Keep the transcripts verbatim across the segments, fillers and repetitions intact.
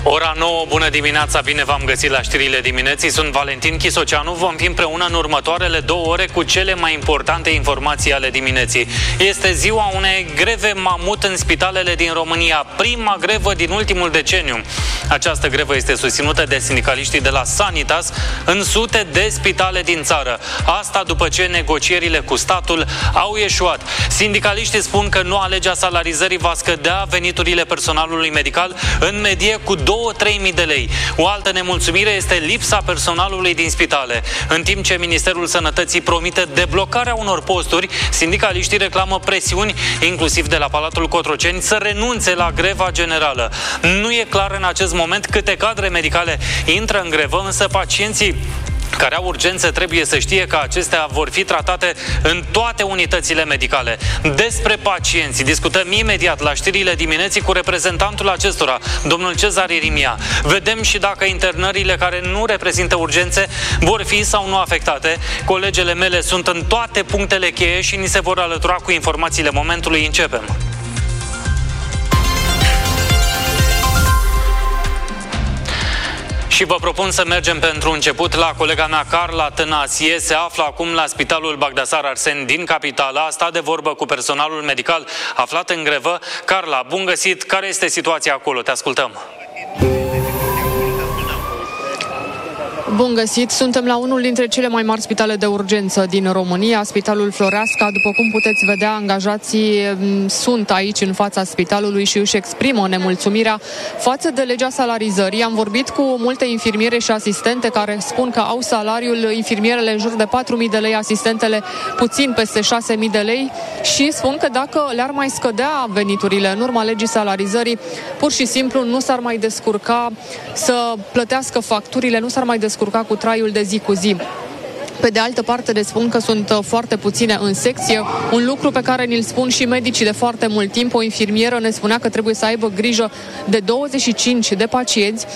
Ora nouă, bună dimineața, bine v-am găsit la știrile dimineții. Sunt Valentin Chisoceanu, vom fi împreună în următoarele două ore cu cele mai importante informații ale dimineții. Este ziua unei greve mamut în spitalele din România, prima grevă din ultimul deceniu. Această grevă este susținută de sindicaliștii de la Sanitas în sute de spitale din țară. Asta după ce negocierile cu statul au eșuat. Sindicaliștii spun că noua lege a salarizării va scădea veniturile personalului medical în medie cu două-trei mii de lei. O altă nemulțumire este lipsa personalului din spitale. În timp ce Ministerul Sănătății promite deblocarea unor posturi, sindicaliștii reclamă presiuni, inclusiv de la Palatul Cotroceni, să renunțe la greva generală. Nu e clar în acest moment câte cadre medicale intră în grevă, însă pacienții care au urgențe trebuie să știe că acestea vor fi tratate în toate unitățile medicale. Despre pacienți discutăm imediat la știrile dimineții cu reprezentantul acestora, domnul Cezar Irimia. Vedem și dacă internările care nu reprezintă urgențe vor fi sau nu afectate. Colegele mele sunt în toate punctele cheie și ni se vor alătura cu informațiile momentului. Începem! Și vă propun să mergem pentru început la colega mea Carla Tănasie. Se află acum la Spitalul Bagdasar Arsen din capitală. A stat de vorbă cu personalul medical aflat în grevă. Carla, bun găsit! Care este situația acolo? Te ascultăm! Bun găsit! Suntem la unul dintre cele mai mari spitale de urgență din România, Spitalul Floreasca. După cum puteți vedea, angajații sunt aici în fața spitalului și își exprimă nemulțumirea față de legea salarizării. Am vorbit cu multe infirmiere și asistente care spun că au salariul infirmierele în jur de patru mii de lei, asistentele puțin peste șase mii de lei și spun că dacă le-ar mai scădea veniturile în urma legii salarizării, pur și simplu nu s-ar mai descurca să plătească facturile, nu s-ar mai descurca cu traiul de zi cu zi. Pe de altă parte, le spun că sunt foarte puține în secție, un lucru pe care ni-l spun și medicii de foarte mult timp. O infirmieră ne spunea că trebuie să aibă grijă de douăzeci și cinci de pacienți,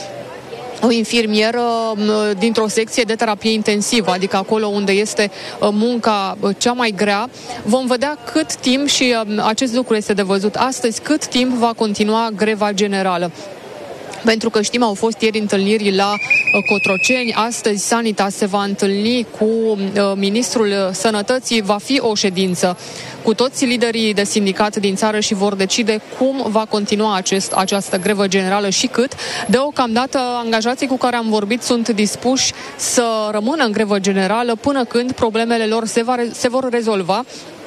o infirmieră dintr-o secție de terapie intensivă, adică acolo unde este munca cea mai grea. Vom vedea cât timp, și acest lucru este de văzut astăzi, cât timp va continua greva generală. Pentru că știm, au fost ieri întâlniri la Cotroceni, astăzi Sanitas se va întâlni cu uh, Ministrul Sănătății, va fi o ședință cu toți liderii de sindicat din țară și vor decide cum va continua acest, această grevă generală și cât. Deocamdată, angajații cu care am vorbit sunt dispuși să rămână în grevă generală până când problemele lor se, va, se vor rezolva.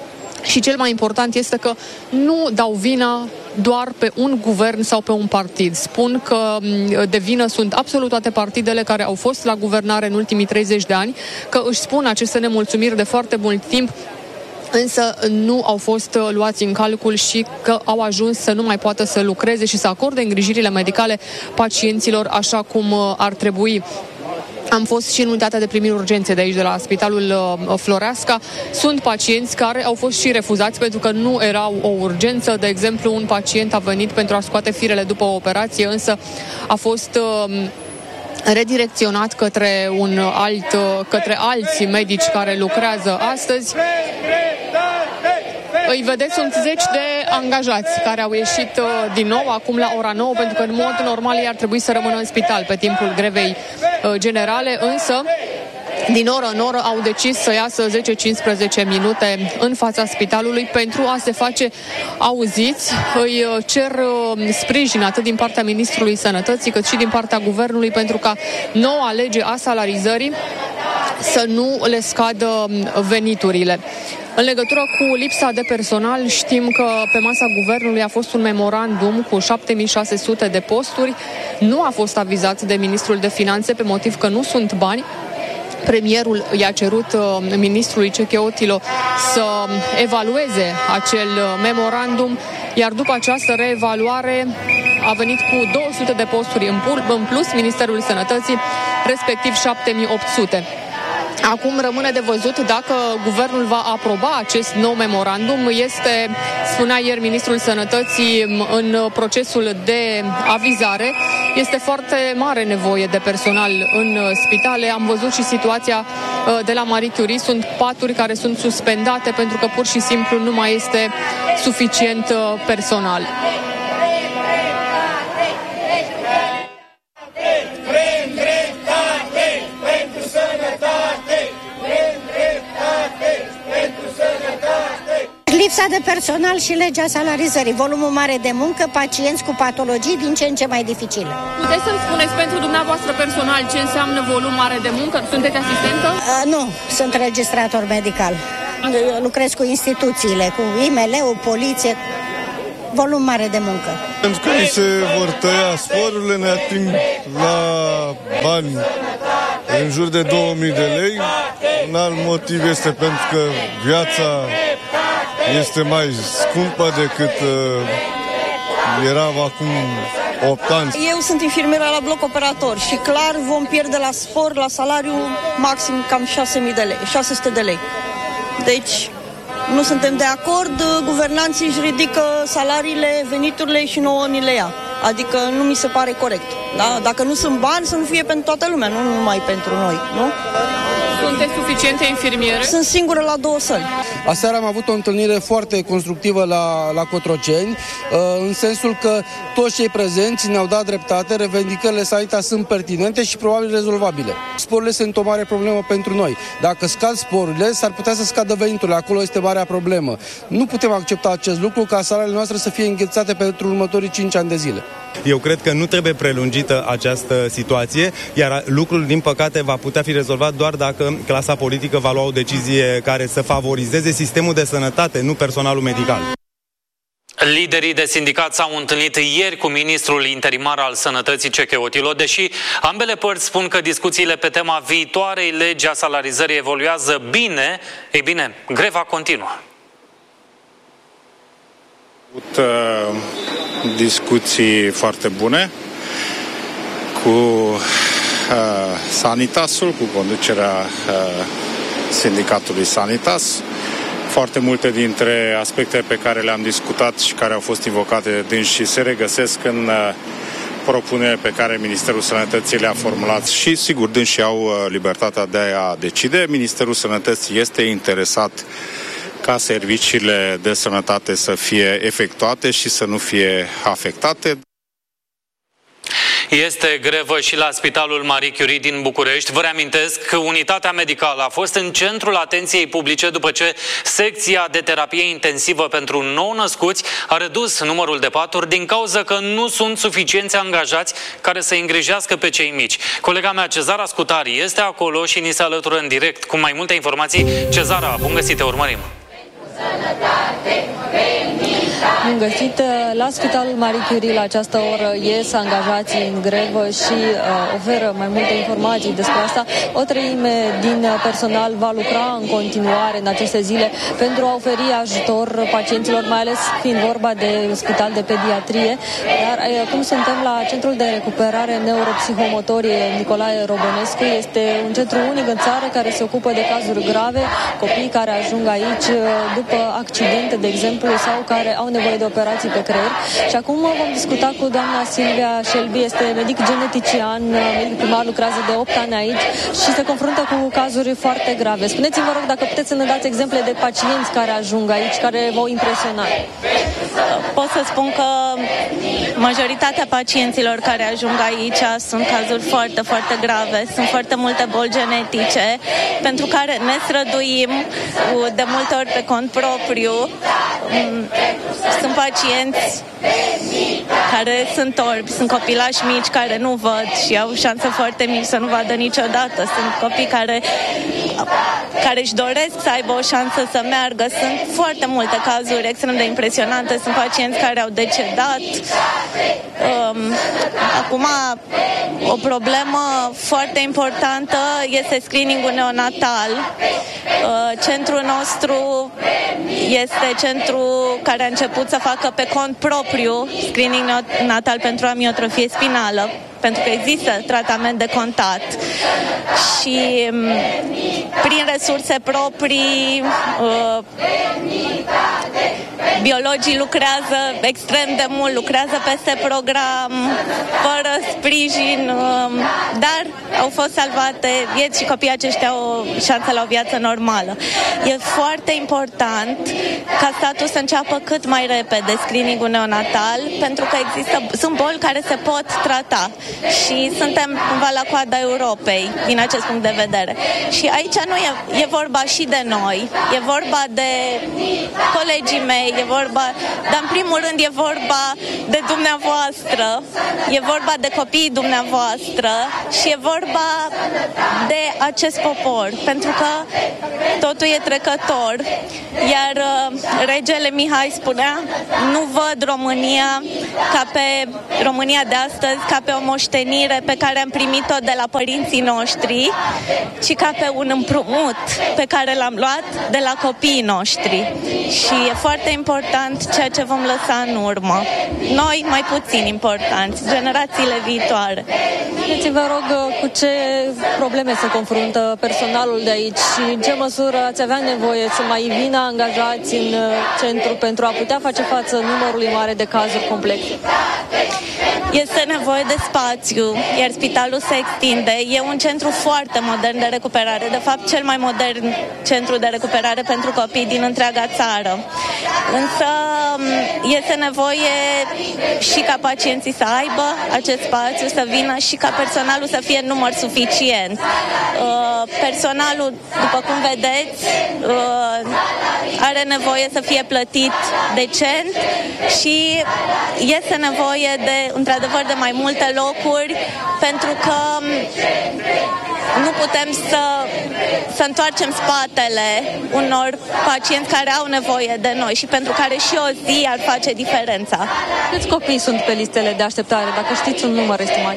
Și cel mai important este că nu dau vina doar pe un guvern sau pe un partid. Spun că de vină sunt absolut toate partidele care au fost la guvernare în ultimii treizeci de ani, că își spun aceste nemulțumiri de foarte mult timp, însă nu au fost luați în calcul și că au ajuns să nu mai poată să lucreze și să acorde îngrijirile medicale pacienților așa cum ar trebui. Am fost și în unitatea de primiri urgențe de aici, de la Spitalul Floreasca. Sunt pacienți care au fost și refuzați pentru că nu erau o urgență. De exemplu, un pacient a venit pentru a scoate firele după o operație, însă a fost redirecționat către un alt, către alți medici care lucrează astăzi. Îi vedeți, sunt zeci de angajați care au ieșit din nou acum la ora nouă, pentru că în mod normal ei ar trebui să rămână în spital pe timpul grevei generale, însă din oră în oră au decis să iasă zece-cincisprezece minute în fața spitalului pentru a se face auziți. Îi cer sprijin atât din partea Ministrului Sănătății cât și din partea Guvernului pentru ca noua lege a salarizării să nu le scadă veniturile. În legătură cu lipsa de personal, știm că pe masa guvernului a fost un memorandum cu șapte mii șase sute de posturi. Nu a fost avizat de Ministrul de Finanțe pe motiv că nu sunt bani. Premierul i-a cerut uh, ministrului Cechăotilo să evalueze acel uh, memorandum, iar după această reevaluare a venit cu două sute de posturi în, în plus Ministerul Sănătății, respectiv șapte mii opt sute. Acum rămâne de văzut dacă guvernul va aproba acest nou memorandum. Este, spunea ieri Ministrul Sănătății, în procesul de avizare. Este foarte mare nevoie de personal în spitale. Am văzut și situația de la Marie Curie. Sunt paturi care sunt suspendate pentru că pur și simplu nu mai este suficient personal. de personal și legea salarizării. Volumul mare de muncă, pacienți cu patologii din ce în ce mai dificile. Puteți să-mi spuneți pentru dumneavoastră personal ce înseamnă volum mare de muncă? Sunteți asistentă? Uh, nu, sunt registrator medical. Lucrez cu instituțiile, cu I M L-ul, poliție, volum mare de muncă. Pentru că ni se vor tăia sporurile, ne ating la bani în jur de două mii de lei. Un alt motiv este pentru că viața este mai scumpă decât uh, era acum opt ani. Eu sunt infirmieră la bloc operator și clar vom pierde la spor, la salariu, maxim cam șase mii de lei, șase sute de lei. Deci nu suntem de acord, guvernanții își ridică salariile, veniturile și nouă ni le ia. Adică nu mi se pare corect. Da? Dacă nu sunt bani, să nu fie pentru toată lumea, nu numai pentru noi, nu? Sunteți suficiente infirmiere? Sunt singură la două săli. Aseară am avut o întâlnire foarte constructivă la, la Cotroceni, în sensul că toți cei prezenți ne-au dat dreptate, revendicările Sanitas sunt pertinente și probabil rezolvabile. Sporurile sunt o mare problemă pentru noi. Dacă scad sporurile, s-ar putea să scadă veniturile, acolo este marea problemă. Nu putem accepta acest lucru ca salariile noastre să fie înghețate pentru următorii cinci ani de zile. Eu cred că nu trebuie prelungită această situație, iar lucrul, din păcate, va putea fi rezolvat doar dacă clasa politică va lua o decizie care să favorizeze sistemul de sănătate, nu personalul medical. Liderii de sindicat s-au întâlnit ieri cu ministrul interimar al Sănătății Cechăotilo, deși ambele părți spun că discuțiile pe tema viitoarei legi a salarizării evoluează bine, ei bine, greva continuă. Avut uh, discuții foarte bune cu uh, Sanitasul, cu conducerea uh, sindicatului Sanitas. Foarte multe dintre aspecte pe care le-am discutat și care au fost invocate de dânsii se regăsesc în uh, propunere pe care Ministerul Sănătății le-a formulat și, sigur, dânsii au uh, libertatea de a decide. Ministerul Sănătății este interesat ca serviciile de sănătate să fie efectuate și să nu fie afectate. Este grevă și la Spitalul Marie Curie din București. Vă reamintesc că unitatea medicală a fost în centrul atenției publice după ce secția de terapie intensivă pentru nou-născuți a redus numărul de paturi din cauza că nu sunt suficienți angajați care să îngrijească pe cei mici. Colega mea, Cezara Scutari, este acolo și ni se alătură în direct cu mai multe informații. Cezara, bun găsit, te urmărim! Bun găsit! La Spitalul Marie Curie la această oră ies angajații în grevă și uh, oferă mai multe informații despre asta. O treime din personal va lucra în continuare în aceste zile pentru a oferi ajutor pacienților, mai ales fiind vorba de un spital de pediatrie. Dar uh, acum suntem la Centrul de Recuperare Neuropsihomotorie Nicolae Robonescu. Este un centru unic în țară care se ocupă de cazuri grave, copii care ajung aici uh, după accidente, de exemplu, sau care au nevoie de operații pe creier. Și acum vom discuta cu doamna Silvia Shelby, este medic genetician, medic primar, lucrează de opt ani aici și se confruntă cu cazuri foarte grave. Spuneți-mi, vă rog, dacă puteți să ne dați exemple de pacienți care ajung aici, care v-au impresionat. Pot să spun că majoritatea pacienților care ajung aici sunt cazuri foarte, foarte grave. Sunt foarte multe boli genetice pentru care ne străduim de multe ori pe cont propriu. Sunt pacienți care sunt orbi, sunt copilași mici care nu văd și au șanse foarte mici să nu vadă niciodată. Sunt copii care, care își doresc să aibă o șansă să meargă. Sunt foarte multe cazuri extrem de impresionante. Sunt pacienți care au decedat. Um, acum, o problemă foarte importantă este screeningul neonatal. Uh, centrul nostru este centru care a început să facă pe cont propriu screening neonatal pentru amiotrofie spinală, pentru că există tratament de contact și prin resurse proprii biologii lucrează extrem de mult, lucrează peste program, fără sprijin, dar au fost salvate vieți și copiii aceștia au o șansă la o viață normală. E foarte important ca statul să înceapă cât mai repede screening-ul neonatal, pentru că există, sunt boli care se pot trata și suntem cumva la coada Europei din acest punct de vedere. Și aici nu e, e vorba și de noi, e vorba de colegii mei, e vorba, dar în primul rând e vorba de dumneavoastră, e vorba de copiii dumneavoastră și e vorba de acest popor, pentru că totul e trecător, iar uh, regele Mihai spunea, nu văd România ca pe România de astăzi, ca pe o moștenire pe care am primit-o de la părinții noștri, ci ca pe un împrumut pe care l-am luat de la copiii noștri. Și e foarte important ceea ce vom lăsa în urmă. Noi mai puțin importanți, generațiile viitoare. Deci vă rog, cu ce probleme se confruntă personalul de aici și în ce măsură ați avea nevoie să mai vină angajați în centru pentru a putea face față numărului mare de cazuri complexe? Este nevoie de spațiu, iar spitalul se extinde. E un centru foarte modern de recuperare, de fapt cel mai modern centru de recuperare pentru copii din întreaga țară. Însă este nevoie și ca pacienții să aibă acest spațiu, să vină și ca personalul să fie în număr suficient. Personalul, după cum vedeți, are nevoie să fie plătit decent și este nevoie de, într-adevăr, de mai multe locuri, pentru că nu putem să, să întoarcem spatele unor pacienți care au nevoie de noi și pentru care și o zi ar face diferența. Câți copii sunt pe listele de așteptare, dacă știți un număr estimat?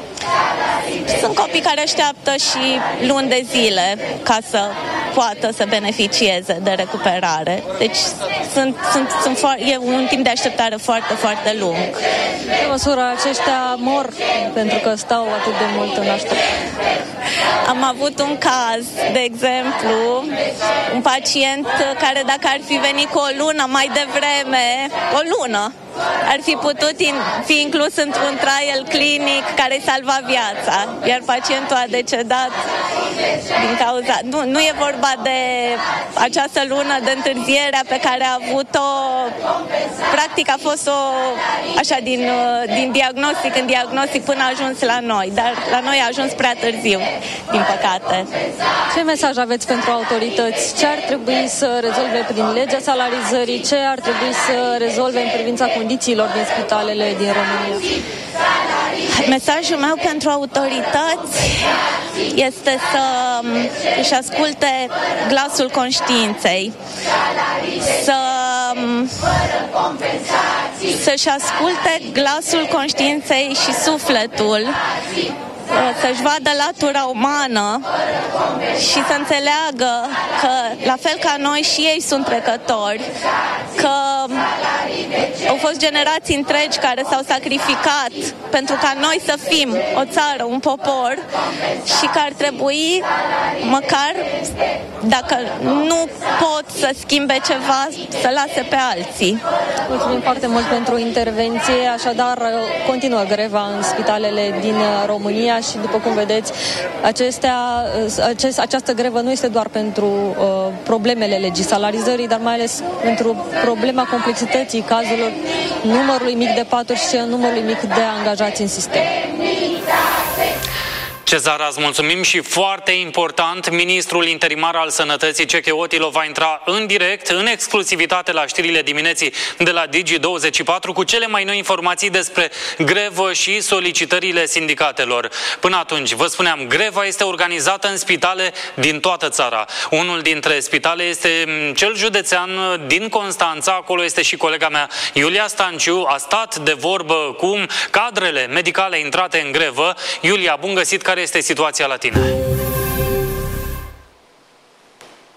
Sunt copii care așteaptă și luni de zile ca să poată să beneficieze de recuperare. Deci sunt, sunt, sunt fo- e un timp de așteptare foarte, foarte lung. În măsură aceștia mor pentru că stau atât de mult în așteptare? Am avut un caz, de exemplu, un pacient care dacă ar fi venit cu o lună mai devreme, o lună, ar fi putut in, fi inclus într-un trial clinic care îi salva viața, iar pacientul a decedat din cauza... Nu, nu e vorba de această lună de întârzierea pe care a avut-o, practic a fost o, așa, din, din diagnostic în diagnostic până a ajuns la noi, dar la noi a ajuns prea târziu, din păcate. Ce mesaj aveți pentru autorități? Ce ar trebui să rezolve prin legea salarizării? Ce ar trebui să rezolve în privința condițiilor din spitalele din România? Mesajul meu pentru autorități este să își asculte glasul conștiinței, să să-și asculte glasul conștiinței și sufletul, să-și vadă latura umană și să înțeleagă că, la fel ca noi, și ei sunt trecători, că au fost generații întregi care s-au sacrificat pentru ca noi să fim o țară, un popor, și că ar trebui, măcar dacă nu pot să schimbe ceva, să lase pe alții. Mulțumim foarte mult pentru intervenție, așadar continuă greva în spitalele din România și, după cum vedeți, acestea, acest, această grevă nu este doar pentru uh, problemele legii salarizării, dar mai ales pentru problema complexității cazurilor, numărului mic de paturi și numărului mic de angajați în sistem. Cezara, îți mulțumim și foarte important, ministrul interimar al Sănătății, Ceche Otilo, va intra în direct, în exclusivitate la știrile dimineții de la Digi douăzeci și patru cu cele mai noi informații despre grevă și solicitările sindicatelor. Până atunci, vă spuneam, greva este organizată în spitale din toată țara. Unul dintre spitale este cel județean din Constanța, acolo este și colega mea Iulia Stanciu, a stat de vorbă cu cadrele medicale intrate în grevă. Iulia, bun găsit, care este situația la tine? Totul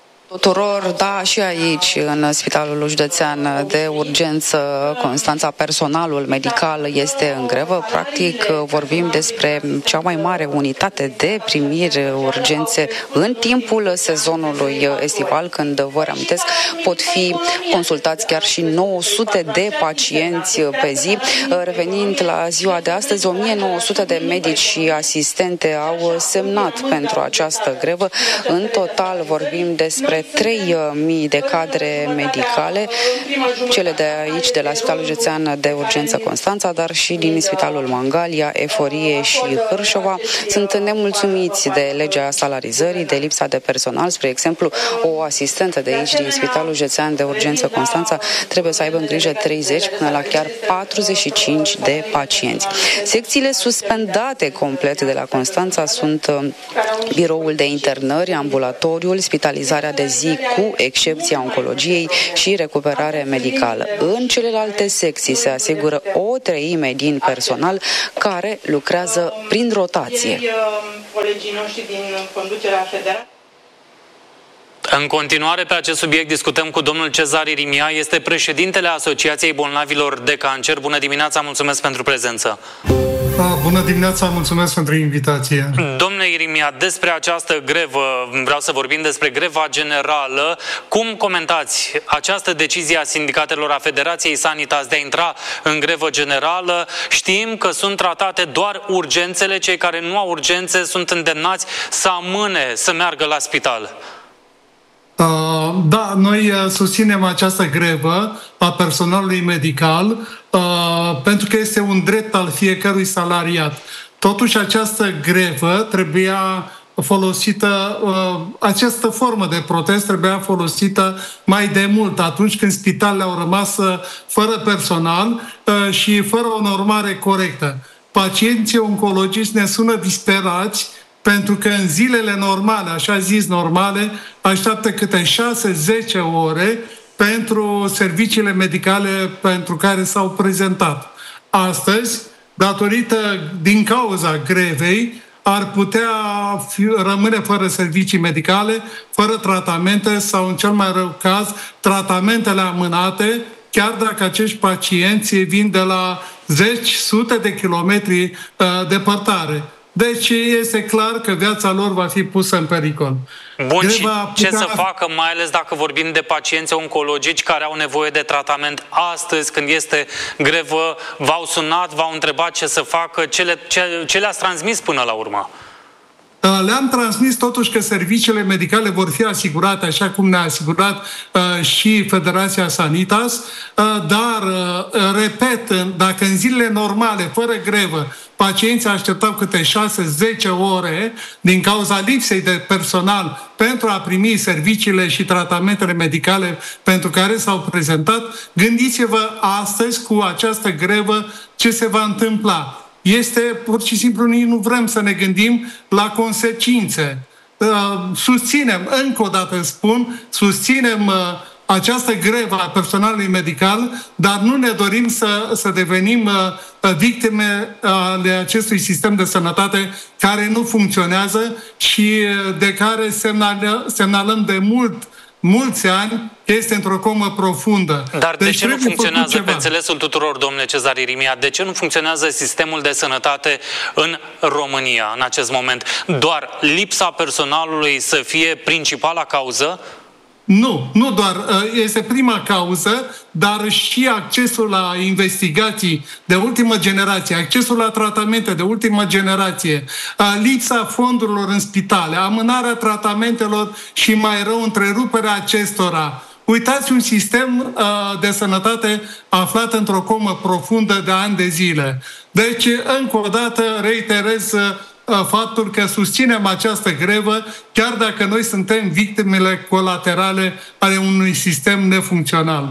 tuturor. Da, și aici, în Spitalul Județean de Urgență Constanța, personalul medical este în grevă. Practic, vorbim despre cea mai mare unitate de primiri urgențe în timpul sezonului estival, când, vă reamintesc, pot fi consultați chiar și nouă sute de pacienți pe zi. Revenind la ziua de astăzi, o mie nouă sute de medici și asistente au semnat pentru această grevă. În total vorbim despre trei mii de cadre medicale, cele de aici, de la Spitalul Județean de Urgență Constanța, dar și din Spitalul Mangalia, Eforie și Hârșova. Sunt nemulțumiți de legea salarizării, de lipsa de personal. Spre exemplu, o asistentă de aici, din Spitalul Județean de Urgență Constanța, trebuie să aibă în grijă treizeci până la chiar patruzeci și cinci de pacienți. Secțiile suspendate complet de la Constanța sunt biroul de internări, ambulatoriul, spitalizarea de zi cu excepția oncologiei și recuperare medicală. În celelalte secții se asigură o treime din personal care lucrează prin rotație. Colegii noștri din conducerea federală. În continuare, pe acest subiect discutăm cu domnul Cezar Irimia, este președintele Asociației Bolnavilor de Cancer. Bună dimineața, mulțumesc pentru prezență. Bună dimineața, mulțumesc pentru invitație. Domnule Irimia, despre această grevă, vreau să vorbim despre greva generală. Cum comentați această decizie a sindicatelor, a Federației Sanitas de a intra în grevă generală? Știm că sunt tratate doar urgențele, cei care nu au urgențe sunt îndemnați să amâne, să meargă la spital. Da, noi susținem această grevă a personalului medical pentru că este un drept al fiecărui salariat. Totuși, această grevă trebuia folosită, această formă de protest trebuia folosită mai de mult, atunci când spitalele au rămas fără personal și fără o normare corectă. Pacienții oncologici ne sună disperați pentru că în zilele normale, așa zis normale, așteaptă câte șase zece ore pentru serviciile medicale pentru care s-au prezentat. Astăzi, datorită, din cauza grevei, ar putea fi, rămâne fără servicii medicale, fără tratamente sau, în cel mai rău caz, tratamentele amânate, chiar dacă acești pacienți vin de la zeci, sute de kilometri uh, depărtare. Deci este clar că viața lor va fi pusă în pericol. Bun, Greva și ce putea... să facă, mai ales dacă vorbim de pacienți oncologici care au nevoie de tratament astăzi, când este grevă, v-au sunat, v-au întrebat ce să facă, ce, le, ce, ce le-ați transmis până la urmă? Le-am transmis totuși că serviciile medicale vor fi asigurate, așa cum ne-a asigurat uh, și Federația Sanitas, uh, dar, uh, repet, dacă în zilele normale, fără grevă, pacienții așteptau câte șase zece ore din cauza lipsei de personal pentru a primi serviciile și tratamentele medicale pentru care s-au prezentat, gândiți-vă astăzi cu această grevă ce se va întâmpla. Este, pur și simplu, nici nu vrem să ne gândim la consecințe. Susținem, încă o dată spun, susținem această grevă a personalului medical, dar nu ne dorim să, să devenim victime ale acestui sistem de sănătate care nu funcționează și de care semnală, semnalăm de mult mulți ani că este într-o comă profundă. Dar de deci ce nu funcționează, pe înțelesul tuturor, domnule Cezar Irimia, de ce nu funcționează sistemul de sănătate în România în acest moment? Doar lipsa personalului să fie principala cauză? Nu, nu doar. Este prima cauză, dar și accesul la investigații de ultimă generație, accesul la tratamente de ultimă generație, lipsa fondurilor în spitale, amânarea tratamentelor și, mai rău, întreruperea acestora. Uitați un sistem de sănătate aflat într-o comă profundă de ani de zile. Deci, încă o dată, reiterez faptul că susținem această grevă, chiar dacă noi suntem victimele colaterale ale unui sistem nefuncțional.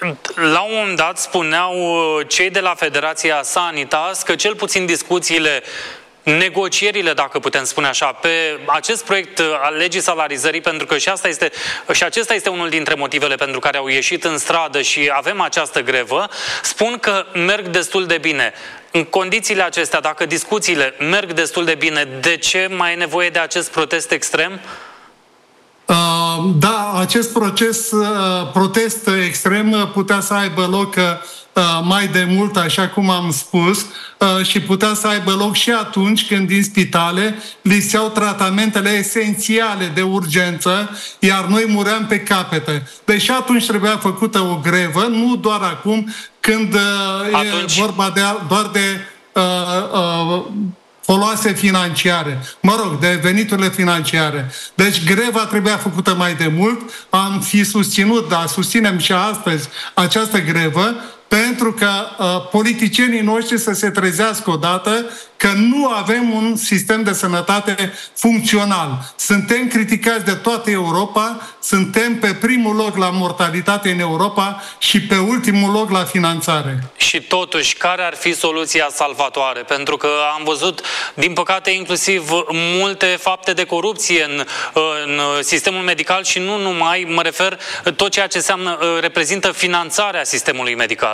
La un moment dat spuneau cei de la Federația Sanitas că cel puțin discuțiile, negocierile, dacă putem spune așa, pe acest proiect al legii salarizării, pentru că și, asta este, și acesta este unul dintre motivele pentru care au ieșit în stradă și avem această grevă, spun că merg destul de bine. În condițiile acestea, dacă discuțiile merg destul de bine, de ce mai e nevoie de acest protest extrem? Uh, Da, acest proces, protest extrem putea să aibă loc mai de mult, așa cum am spus, și putea să aibă loc și atunci când din spitale lipseau tratamentele esențiale de urgență, iar noi muream pe capete. Deci și atunci trebuia făcută o grevă, nu doar acum, când atunci... e vorba de, doar de uh, uh, foloase financiare, mă rog, de veniturile financiare. Deci greva trebuia făcută mai de mult, am fi susținut, dar susținem și astăzi această grevă, pentru că uh, politicienii noștri să se trezească odată că nu avem un sistem de sănătate funcțional. Suntem criticați de toată Europa, suntem pe primul loc la mortalitate în Europa și pe ultimul loc la finanțare. Și totuși, care ar fi soluția salvatoare? Pentru că am văzut, din păcate, inclusiv multe fapte de corupție în, în sistemul medical și nu numai, mă refer tot ceea ce înseamnă, reprezintă finanțarea sistemului medical.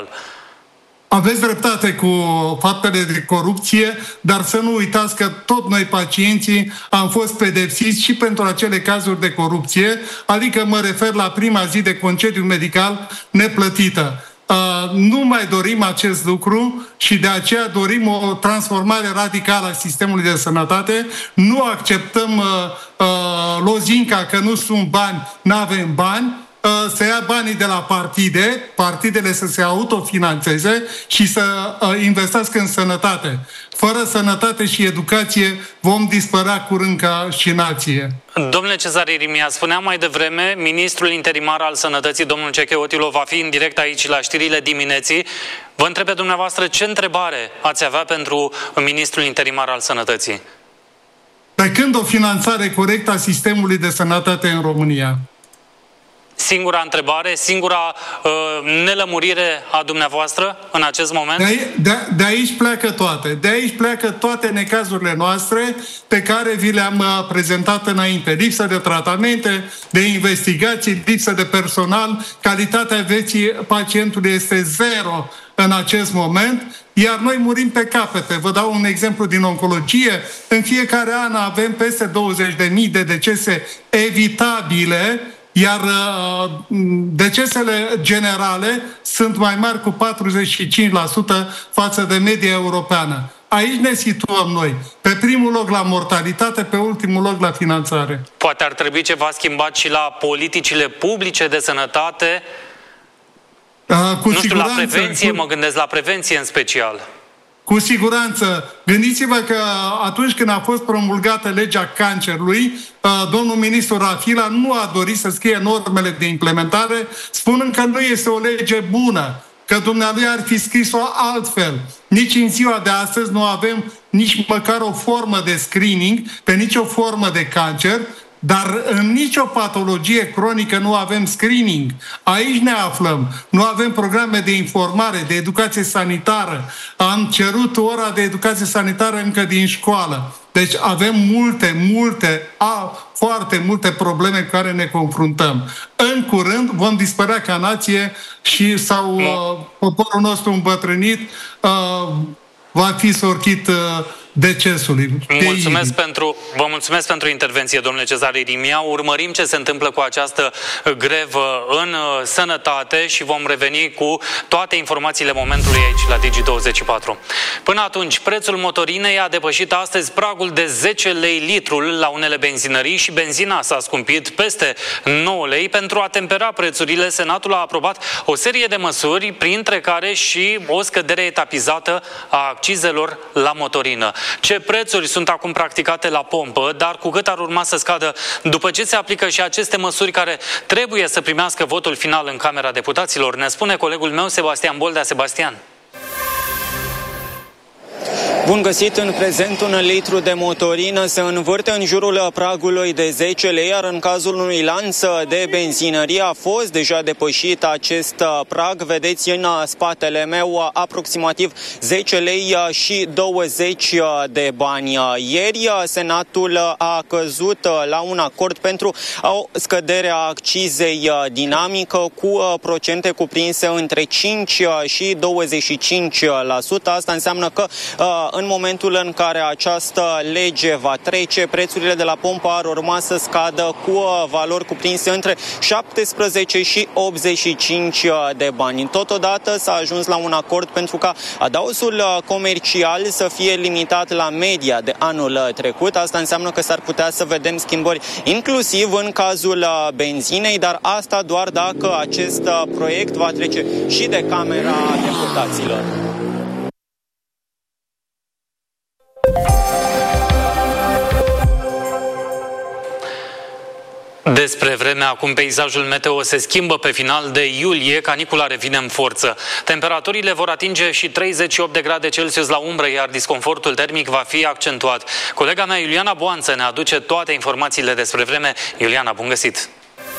Aveți dreptate cu faptele de corupție, dar să nu uitați că tot noi, pacienții, am fost pedepsiți și pentru acele cazuri de corupție, adică mă refer la prima zi de concediu medical neplătită. Uh, nu mai dorim acest lucru și de aceea dorim o transformare radicală a sistemului de sănătate. Nu acceptăm uh, uh, lozinca că nu sunt bani, n-avem bani, să ia banii de la partide, partidele să se autofinanțeze și să investească în sănătate. Fără sănătate și educație vom dispărea curând ca și nație. Domnule Cezar Irimia, spuneam mai devreme, ministrul interimar al sănătății, domnul Ceche Otilo, va fi în direct aici la știrile dimineții. Vă întreb pe dumneavoastră ce întrebare ați avea pentru ministrul interimar al sănătății? Pe când o finanțare corectă a sistemului de sănătate în România? Singura întrebare, singura uh, nelămurire a dumneavoastră în acest moment? De, aici, de, de aici pleacă toate. De aici pleacă toate necazurile noastre pe care vi le-am uh, prezentat înainte. Lipsă de tratamente, de investigații, lipsă de personal, calitatea vieții pacientului este zero în acest moment, iar noi murim pe capete. Vă dau un exemplu din oncologie. În fiecare an avem peste douăzeci de mii de decese evitabile, iar uh, decesele generale sunt mai mari cu patruzeci și cinci la sută față de media europeană. Aici ne situăm noi. Pe primul loc la mortalitate, pe ultimul loc la finanțare. Poate ar trebui ceva schimbat și la politicile publice de sănătate? Uh, cu nu știu, la siguranță, prevenție, cu... mă gândesc la prevenție în special. Cu siguranță. Gândiți-vă că atunci când a fost promulgată legea cancerului, domnul ministru Rafila nu a dorit să scrie normele de implementare, spunând că nu este o lege bună, că dumnealui ar fi scris-o altfel. Nici în ziua de astăzi nu avem nici măcar o formă de screening pe nicio formă de cancer, dar în nicio patologie cronică nu avem screening. Aici ne aflăm. Nu avem programe de informare, de educație sanitară. Am cerut ora de educație sanitară încă din școală. Deci avem multe, multe, a, foarte multe probleme cu care ne confruntăm. În curând vom dispărea ca nație și sau uh, poporul nostru îmbătrânit uh, va fi sortit uh, decesului. Mulțumesc pentru, vă mulțumesc pentru intervenție, domnule Cezar Irimia. Urmărim ce se întâmplă cu această grevă în uh, sănătate și vom reveni cu toate informațiile momentului aici la Digi douăzeci și patru. Până atunci, prețul motorinei a depășit astăzi pragul de zece lei litrul la unele benzinării și benzina s-a scumpit peste nouă lei. Pentru a tempera prețurile, Senatul a aprobat o serie de măsuri, printre care și o scădere etapizată a accizelor la motorină. Ce prețuri sunt acum practicate la pompă, dar cu cât ar urma să scadă după ce se aplică și aceste măsuri care trebuie să primească votul final în Camera Deputaților, ne spune colegul meu Sebastian Boldea. Sebastian. Bun găsit! În prezent, un litru de motorină se învârte în jurul pragului de zece lei, iar în cazul unui lanț de benzinărie a fost deja depășit acest prag. Vedeți în spatele meu aproximativ zece lei și douăzeci de bani. Ieri, Senatul a căzut la un acord pentru o scădere a accizei dinamică cu procente cuprinse între cinci și douăzeci și cinci la sută. Asta înseamnă că în momentul în care această lege va trece, prețurile de la pompă ar urma să scadă cu valori cuprinse între șaptesprezece și optzeci și cinci de bani. Totodată s-a ajuns la un acord pentru ca adausul comercial să fie limitat la media de anul trecut. Asta înseamnă că s-ar putea să vedem schimbări inclusiv în cazul benzinei, dar asta doar dacă acest proiect va trece și de Camera Deputaților. Despre vreme, acum peisajul meteo se schimbă pe final de iulie, canicula revine în forță. Temperaturile vor atinge și treizeci și opt de grade Celsius la umbră, iar disconfortul termic va fi accentuat. Colega mea, Iuliana Boanță, ne aduce toate informațiile despre vreme. Iuliana, bun găsit!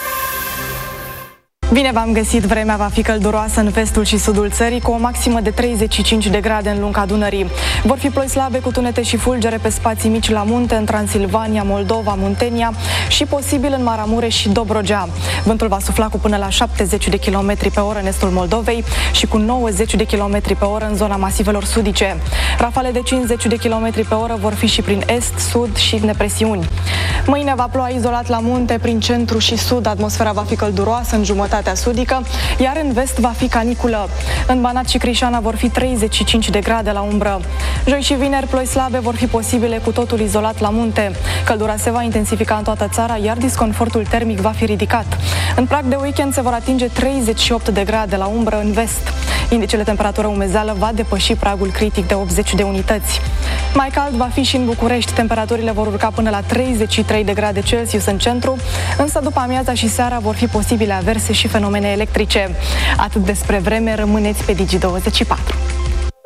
Bine v-am găsit! Vremea va fi călduroasă în vestul și sudul țării, cu o maximă de treizeci și cinci de grade în lunga Dunării. Vor fi ploi slabe cu tunete și fulgere pe spații mici la munte, în Transilvania, Moldova, Muntenia și posibil în Maramureș și Dobrogea. Vântul va sufla cu până la șaptezeci de kilometri pe oră în estul Moldovei și cu nouăzeci de kilometri pe oră în zona masivelor sudice. Rafale de cincizeci de kilometri pe oră vor fi și prin est, sud și depresiuni. Mâine va ploua izolat la munte, prin centru și sud. Atmosfera va fi călduroasă în jumătate sudică, iar în vest va fi caniculă. În Banat și Crișana vor fi treizeci și cinci de grade la umbră. Joi și vineri ploi slabe vor fi posibile, cu totul izolat la munte. Căldura se va intensifica în toată țara, iar disconfortul termic va fi ridicat. În prag de weekend se vor atinge treizeci și opt de grade la umbră în vest. Indicele temperatură umezeală va depăși pragul critic de optzeci de unități. Mai cald va fi și în București. Temperaturile vor urca până la treizeci și trei de grade Celsius în centru, însă după amiaza și seara vor fi posibile averse și fenomene electrice. Atât despre vreme, rămâneți pe Digi douăzeci și patru.